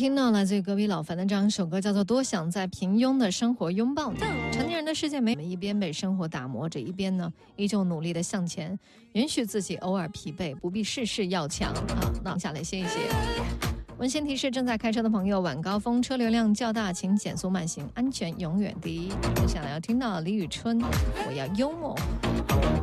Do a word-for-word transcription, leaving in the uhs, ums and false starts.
听到了这隔壁老樊的这样一首歌，叫做《多想在平庸的生活拥抱你》。成年人的世界，没一边被生活打磨着，一边呢依旧努力的向前，允许自己偶尔疲惫，不必事事要强啊。那下来歇一歇。温馨提示：正在开车的朋友，晚高峰车流量较大，请减速慢行，安全永远第一。接下来要听到李宇春，我要幽默。